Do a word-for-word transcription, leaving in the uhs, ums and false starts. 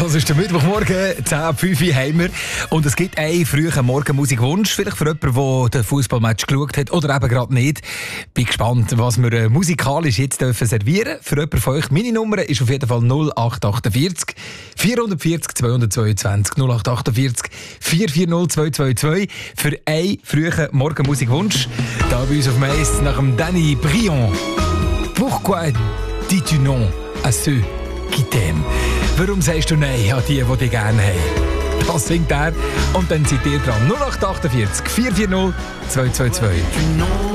Das ist der Mittwochmorgen, zehn ab fünf Uhr haben wir. Und es gibt einen frühen Morgenmusikwunsch, vielleicht für jemanden, der den Fußballmatch geschaut hat oder eben gerade nicht. Bin gespannt, was wir äh, musikalisch jetzt dürfen servieren. Für jemanden von euch, meine Nummer ist auf jeden Fall null acht achtundvierzig vierhundertvierzig zweihundertzweiundzwanzig null acht achtundvierzig vier vier null zwei zwei zwei für einen frühen Morgenmusikwunsch. Da bei uns auf dem Eis nach dem Danny Briand. Pourquoi dis-tu non à ceux qui t'aiment? Warum sagst du Nein an die, die dich gerne haben? Das singt er. Und dann seid ihr dran. null acht achtundvierzig vier vier null zwei zwei zwei.